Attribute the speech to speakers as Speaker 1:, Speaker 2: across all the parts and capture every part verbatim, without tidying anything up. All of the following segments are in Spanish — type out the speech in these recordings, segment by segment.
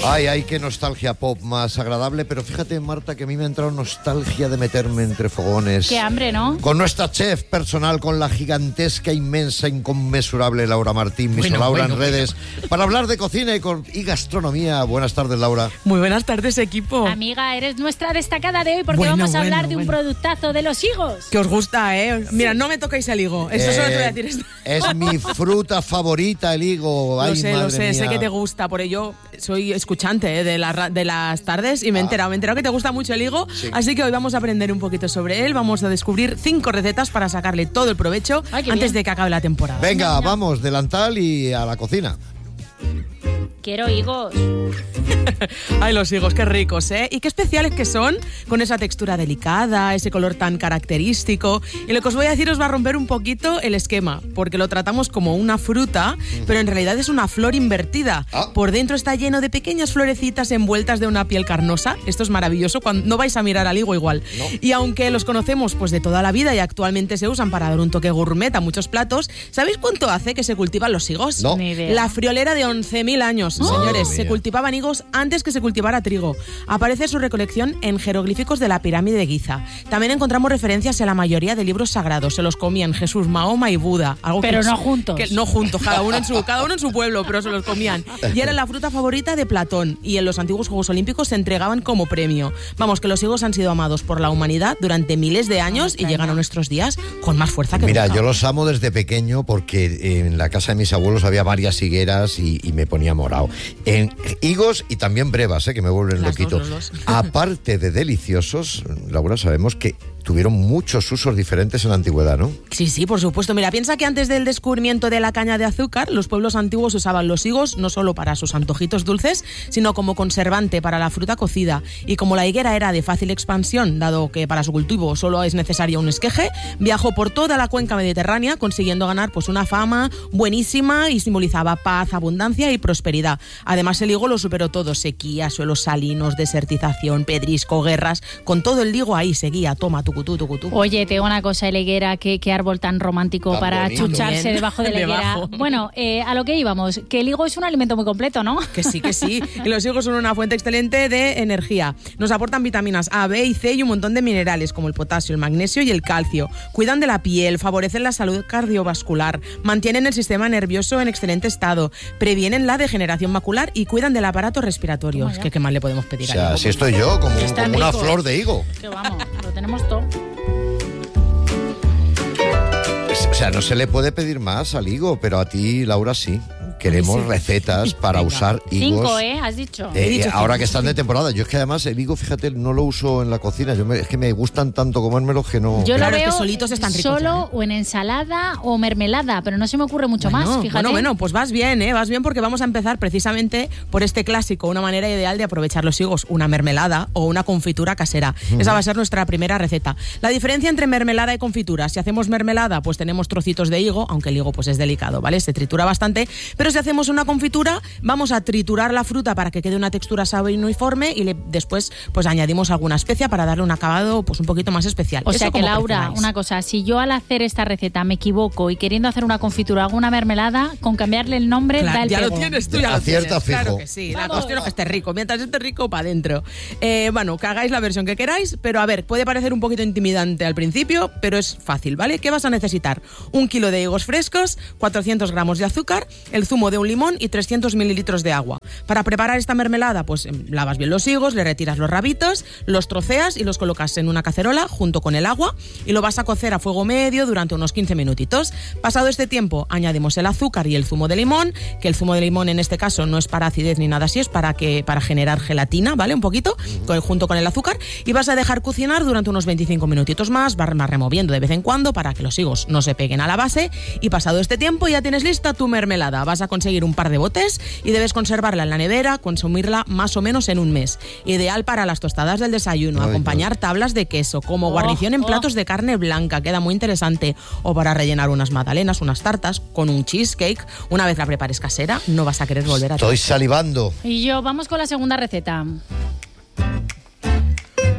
Speaker 1: Ay, ay, qué nostalgia pop más agradable, pero fíjate, Marta, que a mí me ha entrado nostalgia de meterme entre fogones.
Speaker 2: Qué hambre, ¿no?
Speaker 1: Con nuestra chef personal, con la gigantesca, inmensa, inconmensurable Laura Martín, Miss
Speaker 3: Bueno,
Speaker 1: Laura
Speaker 3: bueno,
Speaker 1: en redes,
Speaker 3: bueno.
Speaker 1: para hablar de cocina y, con, y gastronomía. Buenas tardes, Laura.
Speaker 3: Muy buenas tardes, equipo.
Speaker 2: Amiga, eres nuestra destacada de hoy porque
Speaker 3: Bueno,
Speaker 2: vamos a
Speaker 3: bueno,
Speaker 2: hablar de un
Speaker 3: bueno.
Speaker 2: productazo de los higos.
Speaker 3: Que os gusta, ¿eh? Mira, no me toquéis el higo. Eso
Speaker 1: Eh,
Speaker 3: solo te voy a decir esto.
Speaker 1: Es mi fruta favorita, el higo. Ay,
Speaker 3: Lo sé,
Speaker 1: madre
Speaker 3: lo sé,
Speaker 1: mía.
Speaker 3: sé que te gusta. Por ello, soy escuchante ¿eh? de, la ra- de las tardes y me he
Speaker 1: Ah.
Speaker 3: enterado. Me he enterado que te gusta mucho el higo.
Speaker 1: Sí.
Speaker 3: Así que hoy vamos a aprender un poquito sobre él. Vamos a descubrir cinco recetas para sacarle todo el provecho
Speaker 2: Ay, qué
Speaker 3: antes
Speaker 2: bien.
Speaker 3: de que acabe la temporada.
Speaker 1: Venga, vamos, delantal y a la cocina.
Speaker 2: Quiero higos.
Speaker 3: Ay, los higos, qué ricos, ¿eh? Y qué especiales que son, con esa textura delicada, ese color tan característico. Y lo que os voy a decir os va a romper un poquito el esquema, porque lo tratamos como una fruta, pero en realidad es una flor invertida.
Speaker 1: Ah.
Speaker 3: Por dentro está lleno de pequeñas florecitas envueltas de una piel carnosa. Esto es maravilloso, cuando no vais a mirar al higo igual.
Speaker 1: No.
Speaker 3: Y aunque los conocemos pues de toda la vida y actualmente se usan para dar un toque gourmet a muchos platos, ¿sabéis cuánto hace que se cultivan los higos?
Speaker 1: No.
Speaker 2: Ni idea.
Speaker 3: La friolera de once mil años, señores.
Speaker 1: Madre
Speaker 3: Se
Speaker 1: mía.
Speaker 3: cultivaban higos antes que se cultivara trigo. Aparece su recolección en jeroglíficos de la pirámide de Giza. También encontramos referencias en la mayoría de libros sagrados. Se los comían Jesús, Mahoma y Buda. Algo
Speaker 2: Pero
Speaker 3: que-
Speaker 2: no juntos.
Speaker 3: que- no juntos, cada uno, en su, cada uno en su pueblo, pero se los comían. Y era la fruta favorita de Platón. Y en los antiguos Juegos Olímpicos se entregaban como premio. Vamos, que los higos han sido amados por la humanidad durante miles de años y llegan a nuestros días con más fuerza que
Speaker 1: Mira,
Speaker 3: nunca.
Speaker 1: yo los amo desde pequeño porque en la casa de mis abuelos había varias higueras y, y me ponía morado. En higos y también brevas, ¿eh? Que me vuelven
Speaker 3: Las
Speaker 1: loquito.
Speaker 3: dos, los dos.
Speaker 1: Aparte de deliciosos, Laura, sabemos que tuvieron muchos usos diferentes en la antigüedad, ¿no?
Speaker 3: Sí, sí, por supuesto. Mira, piensa que antes del descubrimiento de la caña de azúcar, los pueblos antiguos usaban los higos no solo para sus antojitos dulces, sino como conservante para la fruta cocida. Y como la higuera era de fácil expansión, dado que para su cultivo solo es necesario un esqueje, viajó por toda la cuenca mediterránea, consiguiendo ganar pues una fama buenísima y simbolizaba paz, abundancia y prosperidad. Además, el higo lo superó todo: sequía, suelos salinos, desertización, pedrisco, guerras. Con todo el higo ahí seguía, toma, tucutú, tucutú.
Speaker 2: Oye, te digo una cosa, la higuera, qué, qué árbol tan romántico
Speaker 1: Tan
Speaker 2: para
Speaker 1: bonito.
Speaker 2: chucharse
Speaker 3: Bien.
Speaker 2: debajo de la higuera.
Speaker 3: Debajo.
Speaker 2: Bueno, eh, a lo que íbamos, que el higo es un alimento muy completo, ¿no?
Speaker 3: Que sí, que sí. Y los higos son una fuente excelente de energía. Nos aportan vitaminas A, B y C y un montón de minerales como el potasio, el magnesio y el calcio. Cuidan de la piel, favorecen la salud cardiovascular, mantienen el sistema nervioso en excelente estado, previenen la degeneración macular y cuidan del aparato respiratorio.
Speaker 2: Toma
Speaker 3: Es
Speaker 2: ya.
Speaker 3: que qué más le podemos pedir
Speaker 1: O
Speaker 3: al
Speaker 1: sea,
Speaker 3: higo.
Speaker 1: así estoy yo, como,
Speaker 2: Está
Speaker 1: como una
Speaker 2: rico.
Speaker 1: flor de higo.
Speaker 2: Que vamos, lo tenemos todo.
Speaker 1: Es- O sea, no se le puede pedir más al higo, pero a ti, Laura, sí. Queremos
Speaker 3: Sí.
Speaker 1: recetas para
Speaker 3: Venga.
Speaker 1: usar higos.
Speaker 2: Cinco, ¿eh? Has dicho.
Speaker 1: Eh,
Speaker 3: He dicho
Speaker 1: ahora
Speaker 3: cinco.
Speaker 1: que están de temporada. Yo es que además el higo, fíjate, no lo uso en la cocina. Yo me- es que me gustan tanto comérmelos que no...
Speaker 2: Yo
Speaker 3: Claro,
Speaker 2: lo
Speaker 3: es que
Speaker 2: veo
Speaker 3: solitos están ricos
Speaker 2: solo
Speaker 3: ya, ¿eh?
Speaker 2: o en ensalada o mermelada, pero no se me ocurre mucho
Speaker 3: Bueno,
Speaker 2: más, fíjate.
Speaker 3: Bueno, bueno, pues vas bien, ¿eh? Vas bien porque vamos a empezar precisamente por este clásico, una manera ideal de aprovechar los higos, una mermelada o una confitura casera. Esa va a ser nuestra primera receta. La diferencia entre mermelada y confitura: si hacemos mermelada, pues tenemos trocitos de higo, aunque el higo pues es delicado, ¿vale? Se tritura bastante, pero si hacemos una confitura, vamos a triturar la fruta para que quede una textura suave y uniforme y le- después pues añadimos alguna especia para darle un acabado pues un poquito más especial.
Speaker 2: O
Speaker 3: Eso
Speaker 2: sea que,
Speaker 3: como
Speaker 2: Laura,
Speaker 3: preferáis.
Speaker 2: una cosa, si yo al hacer esta receta me equivoco y queriendo hacer una confitura hago una mermelada, con cambiarle el nombre
Speaker 3: Claro,
Speaker 2: da el
Speaker 3: ya
Speaker 2: pego.
Speaker 3: lo tienes tú, ya lo
Speaker 1: Acierta
Speaker 3: tienes. Claro
Speaker 1: fijo.
Speaker 3: que sí, la
Speaker 2: Vamos.
Speaker 3: cuestión es que esté rico. Mientras esté rico, para adentro. Eh, bueno, que hagáis la versión que queráis, pero a ver, puede parecer un poquito intimidante al principio, pero es fácil, ¿vale? ¿Qué vas a necesitar? Un kilo de higos frescos, cuatrocientos gramos de azúcar, el zumo de un limón y trescientos mililitros de agua. Para preparar esta mermelada, pues em, lavas bien los higos, le retiras los rabitos, los troceas y los colocas en una cacerola junto con el agua y lo vas a cocer a fuego medio durante unos quince minutitos. Pasado este tiempo, añadimos el azúcar y el zumo de limón, que el zumo de limón en este caso no es para acidez ni nada así, es para, que, para generar gelatina, ¿vale? Un poquito, con- junto con el azúcar, y vas a dejar cocinar durante unos veinticinco minutitos más, vas vas removiendo de vez en cuando para que los higos no se peguen a la base, y pasado este tiempo ya tienes lista tu mermelada. Vas a conseguir un par de botes y debes conservarla en la nevera, consumirla más o menos en un mes. Ideal para las tostadas del desayuno,
Speaker 1: Ay,
Speaker 3: acompañar tablas de queso, como
Speaker 2: Oh,
Speaker 3: guarnición en
Speaker 2: oh.
Speaker 3: platos de carne blanca, queda muy interesante, o para rellenar unas magdalenas, unas tartas, con un cheesecake. Una vez la prepares casera, no vas a querer volver a
Speaker 1: Estoy salivando.
Speaker 2: Y yo, vamos con la segunda receta.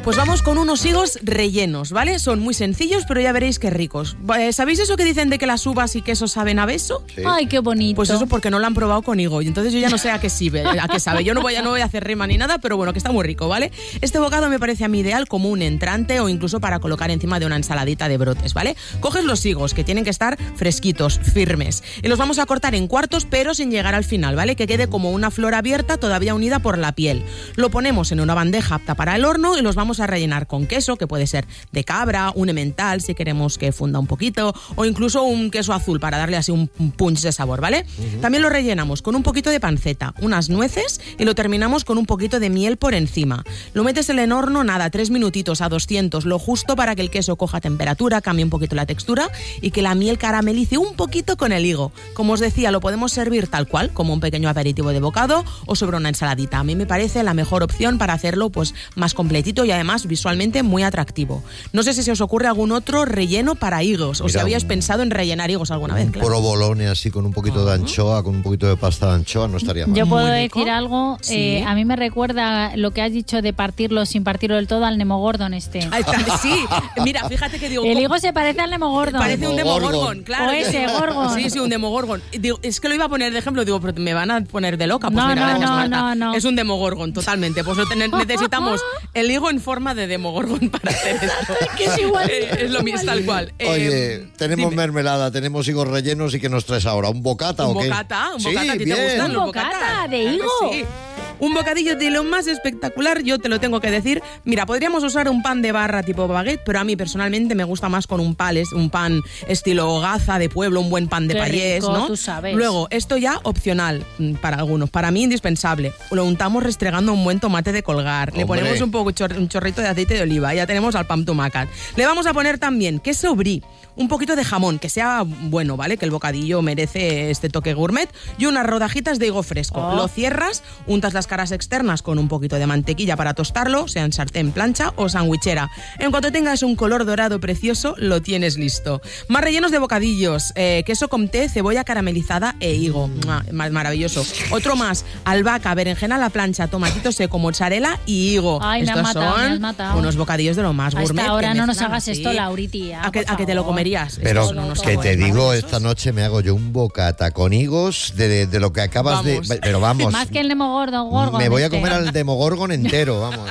Speaker 3: Pues vamos con unos higos rellenos, ¿vale? Son muy sencillos, pero ya veréis qué ricos. ¿Sabéis eso que dicen de que las uvas y quesos saben a beso?
Speaker 1: Sí.
Speaker 2: Ay, qué bonito.
Speaker 3: Pues eso porque no lo han probado con higo. Y entonces yo ya no sé a qué sirve, a qué sabe. Yo no voy a, no voy a hacer rima ni nada, pero bueno, que está muy rico, ¿vale? Este bocado me parece a mí ideal como un entrante o incluso para colocar encima de una ensaladita de brotes, ¿vale? Coges los higos, que tienen que estar fresquitos, firmes, y los vamos a cortar en cuartos, pero sin llegar al final, ¿vale? Que quede como una flor abierta todavía unida por la piel. Lo ponemos en una bandeja apta para el horno y los vamos a rellenar con queso, que puede ser de cabra, un emmental si queremos que funda un poquito, o incluso un queso azul para darle así un punch de sabor, ¿vale? Uh-huh. También lo rellenamos con un poquito de panceta, unas nueces y lo terminamos con un poquito de miel por encima. Lo metes en el horno, nada, tres minutitos a doscientos, lo justo para que el queso coja temperatura, cambie un poquito la textura y que la miel caramelice un poquito con el higo. Como os decía, lo podemos servir tal cual, como un pequeño aperitivo de bocado o sobre una ensaladita. A mí me parece la mejor opción para hacerlo pues más completito y además visualmente muy atractivo. No sé si se os ocurre algún otro relleno para higos o Mira, si habíais un, pensado en rellenar higos alguna vez.
Speaker 1: Un
Speaker 3: claro.
Speaker 1: provolone así con un poquito uh-huh. de anchoa, con un poquito de pasta de anchoa, no estaría mal.
Speaker 2: Yo puedo
Speaker 3: Muy
Speaker 2: decir
Speaker 3: rico.
Speaker 2: algo,
Speaker 3: ¿Sí?
Speaker 2: eh, a mí me recuerda lo que has dicho de partirlo sin partirlo del todo al Demogorgon este.
Speaker 3: Ahí está, sí, mira, fíjate que digo...
Speaker 2: El higo se parece al Demogorgon.
Speaker 3: Parece un Demogorgon, claro.
Speaker 2: O ese, Gorgon.
Speaker 3: Sí, sí, un Demogorgon. Digo, es que lo iba a poner de ejemplo, digo, pero me van a poner de loca. Pues
Speaker 2: no,
Speaker 3: mira,
Speaker 2: no,
Speaker 3: gracias,
Speaker 2: no,
Speaker 3: Marta.
Speaker 2: no, no.
Speaker 3: Es un Demogorgon, totalmente. Pues lo ten- necesitamos el higo en forma de Demogorgon para hacer esto.
Speaker 2: Que es igual.
Speaker 3: Eh, es lo mismo, tal cual.
Speaker 1: Oye,
Speaker 3: eh,
Speaker 1: tenemos
Speaker 3: dime.
Speaker 1: mermelada, tenemos higos rellenos y ¿qué nos traes ahora? ¿Un bocata
Speaker 3: ¿Un
Speaker 1: o qué?
Speaker 3: bocata? ¿Un
Speaker 1: sí,
Speaker 3: bocata? ¿A ti
Speaker 1: bien.
Speaker 3: te gustan
Speaker 2: ¿Un
Speaker 3: los
Speaker 2: bocata
Speaker 3: bocatas?
Speaker 2: de higo?
Speaker 3: Claro que sí. Un bocadillo de lo más espectacular, yo te lo tengo que decir. Mira, podríamos usar un pan de barra tipo baguette, pero a mí personalmente me gusta más con un pales, un pan estilo gaza de pueblo, un buen pan de
Speaker 2: Qué
Speaker 3: payés,
Speaker 2: rico,
Speaker 3: ¿no?
Speaker 2: tú sabes.
Speaker 3: Luego, esto ya opcional para algunos, para mí indispensable. Lo untamos restregando un buen tomate de colgar.
Speaker 1: Hombre.
Speaker 3: Le ponemos un poco chor- un chorrito de aceite de oliva, ya tenemos al pan tumacat. Le vamos a poner también queso brie, un poquito de jamón, que sea bueno, ¿vale? Que el bocadillo merece este toque gourmet, y unas rodajitas de higo fresco.
Speaker 2: Oh.
Speaker 3: Lo cierras, untas las caras externas con un poquito de mantequilla para tostarlo, sea en sartén, plancha o sandwichera. En cuanto tengas un color dorado precioso, lo tienes listo. Más rellenos de bocadillos, eh, queso comté, cebolla caramelizada e higo. ¡Mua! Maravilloso. Otro más, albahaca, berenjena a la plancha, tomatito seco, mozzarella y higo.
Speaker 2: Ay, me
Speaker 3: Estos
Speaker 2: has matado,
Speaker 3: son
Speaker 2: me has matado.
Speaker 3: unos bocadillos de lo más
Speaker 2: A
Speaker 3: gourmet.
Speaker 2: esta hora
Speaker 3: que
Speaker 2: no nos
Speaker 3: mezclan
Speaker 2: hagas
Speaker 3: así.
Speaker 2: esto, Lauriti.
Speaker 3: ¿A que, a que te lo comerías?
Speaker 1: Pero
Speaker 3: Estos son unos
Speaker 1: que te
Speaker 3: sabores
Speaker 1: digo,
Speaker 3: maravillosos.
Speaker 1: esta noche me hago yo un bocata con higos de, de, de lo que acabas
Speaker 3: Vamos.
Speaker 1: de... Pero vamos,
Speaker 2: Más que el Demogorgon. Gorgon
Speaker 1: me voy a
Speaker 2: este.
Speaker 1: comer al Demogorgon entero, vamos.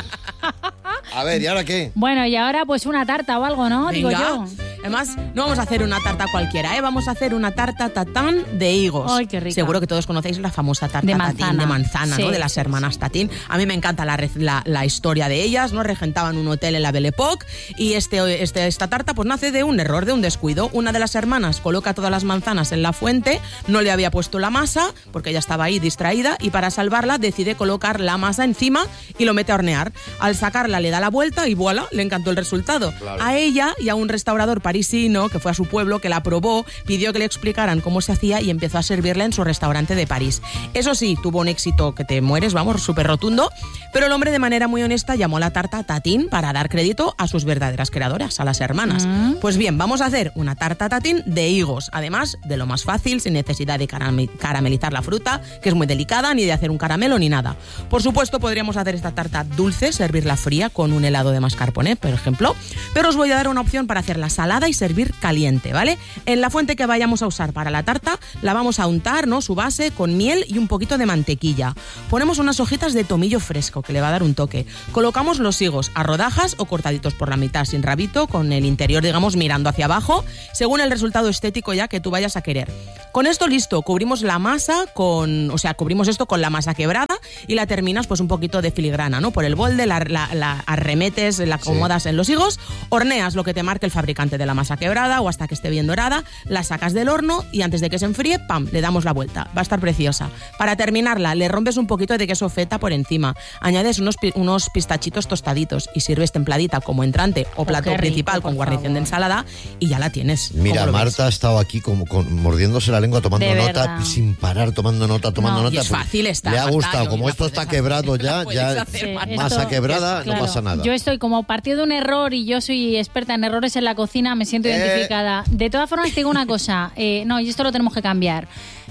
Speaker 1: A ver, ¿y ahora qué?
Speaker 2: Bueno, y ahora pues una tarta o algo, ¿no? Digo
Speaker 3: Venga.
Speaker 2: yo.
Speaker 3: Además, no vamos a hacer una tarta cualquiera, ¿eh? Vamos a hacer una tarta tatán de higos.
Speaker 2: Ay, qué rica.
Speaker 3: Seguro que todos conocéis la famosa tarta
Speaker 2: De
Speaker 3: tatín
Speaker 2: manzana.
Speaker 3: de manzana,
Speaker 2: Sí,
Speaker 3: ¿no? De las
Speaker 2: sí,
Speaker 3: hermanas Tatín. A mí me encanta la, re- la, la historia de ellas, ¿no? Regentaban un hotel en la Belle Époque y este, este, esta tarta pues nace de un error, de un descuido. Una de las hermanas coloca todas las manzanas en la fuente, no le había puesto la masa porque ella estaba ahí distraída y para salvarla decide colocar la masa encima y lo mete a hornear. Al sacarla le da la vuelta y voilà, le encantó el resultado.
Speaker 1: Claro.
Speaker 3: A ella y a un restaurador parisino que fue a su pueblo, que la probó, pidió que le explicaran cómo se hacía y empezó a servirla en su restaurante de París. Eso sí, tuvo un éxito que te mueres, vamos, súper rotundo, pero el hombre de manera muy honesta llamó a la tarta Tatín para dar crédito a sus verdaderas creadoras, a las hermanas.
Speaker 2: Mm.
Speaker 3: Pues bien, vamos a hacer una tarta Tatín de higos, además de lo más fácil, sin necesidad de carame- caramelizar la fruta, que es muy delicada, ni de hacer un caramelo ni nada. Por supuesto, podríamos hacer esta tarta dulce, servirla fría con un helado de mascarpone, por ejemplo, pero os voy a dar una opción para hacerla salada y servir caliente, ¿vale? En la fuente que vayamos a usar para la tarta, la vamos a untar, ¿no? Su base con miel y un poquito de mantequilla. Ponemos unas hojitas de tomillo fresco, que le va a dar un toque. Colocamos los higos a rodajas o cortaditos por la mitad, sin rabito, con el interior, digamos, mirando hacia abajo, según el resultado estético ya que tú vayas a querer. Con esto listo, cubrimos la masa con, o sea, cubrimos esto con la masa quebrada y la terminas pues un poquito de filigrana, ¿no? Por el molde, la, la, la arremetes, la acomodas sí. en los higos, horneas lo que te marque el fabricante de la masa quebrada o hasta que esté bien dorada, la sacas del horno y antes de que se enfríe, ¡pam!, le damos la vuelta. Va a estar preciosa. Para terminarla, le rompes un poquito de queso feta por encima, añades unos, unos pistachitos tostaditos y sirves templadita como entrante o plato
Speaker 2: oh, rico,
Speaker 3: principal con guarnición
Speaker 2: favor.
Speaker 3: de ensalada y ya la tienes.
Speaker 1: Mira, Marta ha estado aquí como con, mordiéndose la lengua, tomando
Speaker 2: de
Speaker 1: nota,
Speaker 2: verdad.
Speaker 1: sin parar, tomando nota, tomando
Speaker 2: no,
Speaker 1: nota.
Speaker 3: Y es fácil estar.
Speaker 1: Le ha gustado,
Speaker 3: Marta,
Speaker 1: como
Speaker 3: no,
Speaker 1: esto
Speaker 3: no
Speaker 1: está
Speaker 3: hacer,
Speaker 1: quebrado ya,
Speaker 3: no
Speaker 1: ya
Speaker 3: hacer,
Speaker 2: Sí,
Speaker 1: masa
Speaker 2: esto,
Speaker 1: quebrada,
Speaker 2: claro,
Speaker 1: no pasa nada.
Speaker 2: Yo estoy como partido de un error y yo soy experta en errores en la cocina, me siento
Speaker 1: Eh.
Speaker 2: identificada. De todas formas, te digo una cosa, eh, no, y esto lo tenemos que cambiar.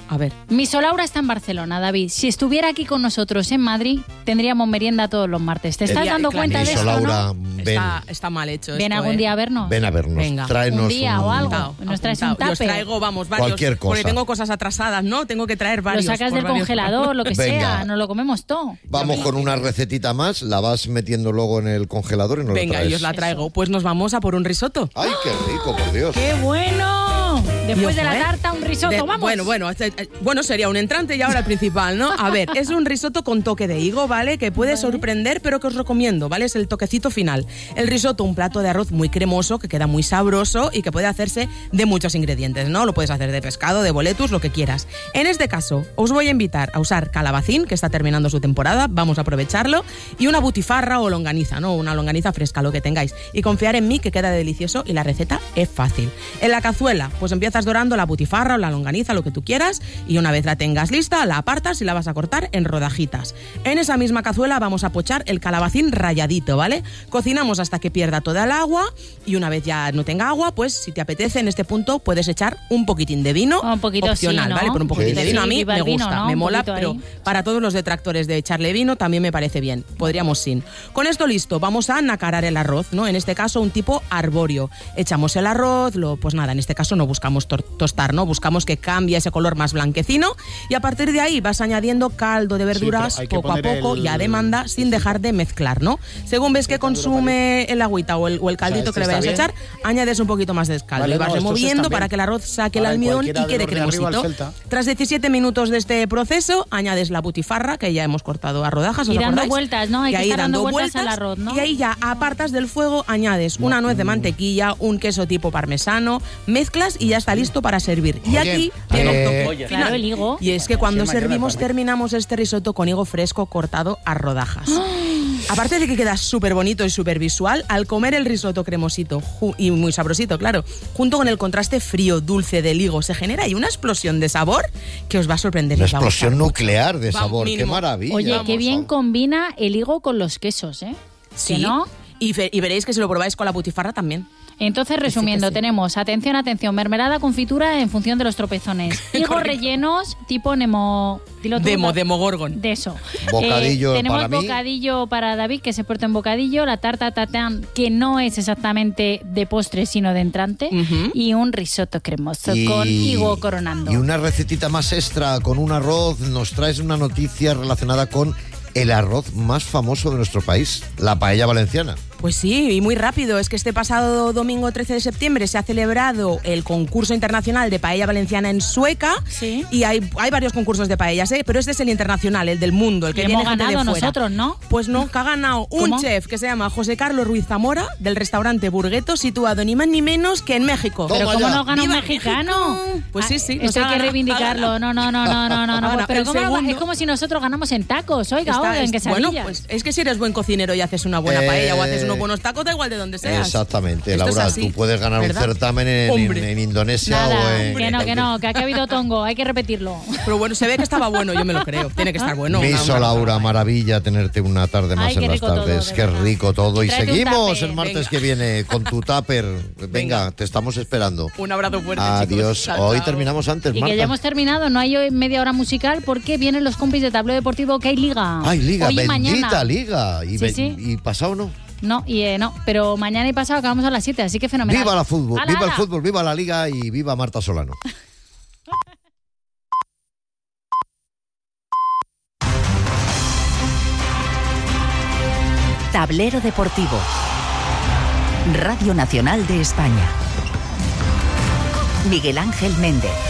Speaker 3: A ver.
Speaker 2: Misolaura está en Barcelona, David. Si estuviera aquí con nosotros en Madrid, tendríamos merienda todos los martes. ¿Te estás
Speaker 3: Eh,
Speaker 2: dando
Speaker 3: claro.
Speaker 2: cuenta de esto,
Speaker 1: Misolaura,
Speaker 2: no?
Speaker 1: ven,
Speaker 3: Está, está mal hecho
Speaker 2: Ven
Speaker 3: esto,
Speaker 2: algún
Speaker 3: ¿eh?
Speaker 2: día a vernos.
Speaker 1: ven a vernos,
Speaker 3: Venga.
Speaker 1: tráenos
Speaker 2: Un día o algo.
Speaker 3: Apuntado,
Speaker 2: Nos traes un
Speaker 3: apuntado. Y os
Speaker 2: tupper.
Speaker 3: traigo, vamos, varios.
Speaker 1: Cualquier cosa.
Speaker 3: Porque tengo cosas atrasadas, ¿no? Tengo que traer
Speaker 2: Lo
Speaker 3: varios.
Speaker 2: sacas
Speaker 3: por
Speaker 2: del
Speaker 3: varios-
Speaker 2: congelador, lo que
Speaker 1: Venga.
Speaker 2: sea, nos lo comemos todo.
Speaker 1: Vamos con una recetita más, la vas metiendo luego en el congelador y nos la
Speaker 3: Venga,
Speaker 1: traes.
Speaker 3: y os la traigo. Pues nos vamos a por un risotto.
Speaker 1: ¡Ay, qué rico, por Dios!
Speaker 2: ¡Qué bueno! Después
Speaker 3: Y
Speaker 2: de
Speaker 3: ojo,
Speaker 2: la
Speaker 3: ¿eh?
Speaker 2: tarta, un risotto,
Speaker 3: De-
Speaker 2: vamos.
Speaker 3: Bueno, bueno, este- eh, bueno, sería un entrante y ahora el principal, ¿no? A ver, es un risotto con toque de higo, ¿vale? Que puede
Speaker 2: Vale.
Speaker 3: sorprender, pero que os recomiendo, ¿vale? Es el toquecito final. El risotto, un plato de arroz muy cremoso, que queda muy sabroso y que puede hacerse de muchos ingredientes, ¿no? Lo puedes hacer de pescado, de boletus, lo que quieras. En este caso, os voy a invitar a usar calabacín, que está terminando su temporada, vamos a aprovecharlo, y una butifarra o longaniza, ¿no? Una longaniza fresca, lo que tengáis. Y confiar en mí, que queda delicioso y la receta es fácil. En la cazuela, pues empiezas dorando la butifarra o la longaniza, lo que tú quieras, y una vez la tengas lista, la apartas y la vas a cortar en rodajitas. En esa misma cazuela vamos a pochar el calabacín ralladito, ¿vale? Cocinamos hasta que pierda toda el agua y una vez ya no tenga agua, pues si te apetece en este punto puedes echar un poquitín de vino,
Speaker 2: Un poquito
Speaker 3: opcional,
Speaker 2: sí, ¿no?
Speaker 3: ¿vale? Por un poquitín
Speaker 1: Sí,
Speaker 3: de vino
Speaker 1: sí.
Speaker 3: a mí
Speaker 2: Viva
Speaker 3: me
Speaker 2: el vino,
Speaker 3: gusta,
Speaker 2: ¿no?
Speaker 3: me
Speaker 2: Un
Speaker 3: mola,
Speaker 2: poquito
Speaker 3: pero
Speaker 2: ahí.
Speaker 3: para todos los detractores de echarle vino también me parece bien. Podríamos sin. Con esto listo, vamos a nacarar el arroz, ¿no? En este caso un tipo arbóreo. Echamos el arroz, lo, pues nada, en este caso no buscamos tor- tostar, ¿no? Buscamos que cambie ese color más blanquecino y a partir de ahí vas añadiendo caldo de verduras
Speaker 4: pero hay que
Speaker 3: poco a
Speaker 4: poner
Speaker 3: poco
Speaker 4: el-
Speaker 3: y a demanda sin dejar de mezclar, ¿no? Según ves que consume el agüita o el, o el caldito
Speaker 4: este
Speaker 3: que le vayas a
Speaker 4: está
Speaker 3: echar, añades un poquito más de caldo
Speaker 4: Vale,
Speaker 3: y vas
Speaker 4: no, estos
Speaker 3: removiendo
Speaker 4: están
Speaker 3: para
Speaker 4: bien.
Speaker 3: que el arroz saque el
Speaker 4: Para
Speaker 3: almidón y
Speaker 4: cualquiera de
Speaker 3: quede
Speaker 4: los de arriba al
Speaker 3: cremosito.
Speaker 4: Celta.
Speaker 3: Tras diecisiete minutos de este proceso, añades la butifarra que ya hemos cortado a rodajas, ¿os
Speaker 2: Y dando
Speaker 3: acordáis?
Speaker 2: vueltas, ¿no? Hay
Speaker 3: Y
Speaker 2: que
Speaker 3: ahí
Speaker 2: estar dando
Speaker 3: dando
Speaker 2: vueltas al
Speaker 3: vueltas,
Speaker 2: arroz, ¿no?
Speaker 3: Y ahí ya apartas del fuego, añades una nuez de mantequilla, un queso tipo parmesano, mezclas y ya está listo para servir. Y
Speaker 4: Oye,
Speaker 3: aquí
Speaker 1: eh,
Speaker 3: llega un toque
Speaker 4: oye.
Speaker 3: final.
Speaker 2: Claro, el higo.
Speaker 3: Y es que cuando
Speaker 4: Sí, mañana
Speaker 3: servimos
Speaker 4: también.
Speaker 3: terminamos este risotto con higo fresco cortado a rodajas. Aparte de que queda súper bonito y súper visual, al comer el risotto cremosito ju- y muy sabrosito, claro, junto con el contraste frío, dulce del higo, se genera ahí una explosión de sabor que os va a sorprender.
Speaker 1: Una
Speaker 3: os va a
Speaker 1: explosión
Speaker 3: gustar.
Speaker 1: nuclear de
Speaker 3: Va,
Speaker 1: sabor, qué
Speaker 3: mínimo.
Speaker 1: maravilla.
Speaker 2: Oye,
Speaker 3: Vamos,
Speaker 2: qué bien
Speaker 3: vamos.
Speaker 2: combina el higo con los quesos, ¿eh?
Speaker 3: Sí,
Speaker 2: ¿Que no?
Speaker 3: y, fe- y veréis que si lo probáis con la butifarra también.
Speaker 2: Entonces, resumiendo,
Speaker 3: sí.
Speaker 2: tenemos, atención, atención, mermelada, confitura en función de los tropezones. Higos
Speaker 3: Correcto.
Speaker 2: rellenos, tipo Nemo... Dilo tú,
Speaker 3: Demo,
Speaker 2: ¿no?
Speaker 3: demogorgon.
Speaker 2: De eso.
Speaker 1: Bocadillo
Speaker 2: tenemos
Speaker 1: para mí.
Speaker 2: bocadillo para David, que se puerta en bocadillo, la tarta tatán, que no es exactamente de postre, sino de entrante,
Speaker 3: Ujú.
Speaker 2: y un risotto cremoso con higo coronando.
Speaker 1: Y una recetita más extra con un arroz. Nos traes una noticia relacionada con el arroz más famoso de nuestro país, la paella valenciana.
Speaker 3: Pues sí, y muy rápido. Es que este pasado domingo trece de septiembre se ha celebrado el concurso internacional de paella valenciana en Sueca.
Speaker 2: Sí.
Speaker 3: Y hay, hay varios concursos de paellas, ¿eh? Pero este es el internacional, el del mundo, el que
Speaker 2: Que
Speaker 3: viene
Speaker 2: hemos
Speaker 3: gente de
Speaker 2: ganado
Speaker 3: fuera.
Speaker 2: nosotros, ¿no?
Speaker 3: Pues no, que ha ganado un
Speaker 2: ¿Cómo?
Speaker 3: chef que se llama José Carlos Ruiz Zamora, del restaurante Burgueto, situado ni más ni menos que en México.
Speaker 1: Toma
Speaker 2: Pero ¿cómo
Speaker 1: ya.
Speaker 2: nos gana un
Speaker 3: ¡Viva
Speaker 2: mexicano?
Speaker 3: México! Pues sí, sí,
Speaker 2: Ah,
Speaker 3: nos
Speaker 2: Esto
Speaker 3: ha
Speaker 2: hay que
Speaker 3: ganado,
Speaker 2: reivindicarlo.
Speaker 3: ha
Speaker 2: No, no, no, no, no, no.
Speaker 3: Ha
Speaker 2: no.
Speaker 3: ganado.
Speaker 2: Pero
Speaker 3: El
Speaker 2: ¿cómo lo-
Speaker 3: segundo-
Speaker 2: es como si nosotros ganamos en tacos, oiga,
Speaker 3: Está-
Speaker 2: oiga, en
Speaker 3: es-
Speaker 2: quesadillas.
Speaker 3: bueno, pues es que si eres buen cocinero y haces una buena
Speaker 1: Eh,
Speaker 3: paella o haces unos buenos tacos, da igual de donde seas.
Speaker 1: Exactamente,
Speaker 3: Esto es
Speaker 1: Laura,
Speaker 3: así,
Speaker 1: tú puedes ganar
Speaker 3: ¿verdad?
Speaker 1: un certamen en,
Speaker 3: Hombre.
Speaker 1: en- en Indonesia o
Speaker 2: Nada,
Speaker 1: en...
Speaker 2: que no, que no, que aquí ha habido tongo, hay que repetirlo.
Speaker 3: Pero bueno, se ve que estaba bueno, yo me lo creo. Tiene que estar bueno. una-
Speaker 1: Miso,
Speaker 3: una-
Speaker 1: Laura, maravilla tenerte una tarde más
Speaker 2: Ay,
Speaker 1: en
Speaker 2: qué
Speaker 1: las
Speaker 2: rico todo,
Speaker 1: tardes.
Speaker 2: de
Speaker 1: Qué
Speaker 2: verdad.
Speaker 1: rico todo. Y
Speaker 2: Tráete un
Speaker 1: seguimos
Speaker 2: tupper,
Speaker 1: el martes
Speaker 3: venga.
Speaker 1: que viene con tu tupper. Venga,
Speaker 3: Venga.
Speaker 1: te estamos esperando.
Speaker 3: Un abrazo fuerte,
Speaker 1: Adiós.
Speaker 3: chicos. Chao,
Speaker 1: Hoy
Speaker 3: chao.
Speaker 1: terminamos antes,
Speaker 2: Y que
Speaker 1: Marta.
Speaker 2: ya hemos terminado, no hay hoy media hora musical porque vienen los compis de Tablero Deportivo que hay liga.
Speaker 1: Ay, liga,
Speaker 2: Hoy y
Speaker 1: bendita
Speaker 2: mañana.
Speaker 1: liga. Y,
Speaker 2: Sí,
Speaker 1: be-
Speaker 2: sí.
Speaker 1: y pasado no.
Speaker 2: No, y eh, no, pero mañana y pasado acabamos a las siete, así que fenomenal.
Speaker 1: Viva la fútbol,
Speaker 2: ¡Hala,
Speaker 1: viva el
Speaker 2: hala!
Speaker 1: fútbol, viva la liga y viva Marta Solano.
Speaker 5: Tablero Deportivo. Radio Nacional de España. Miguel Ángel Méndez.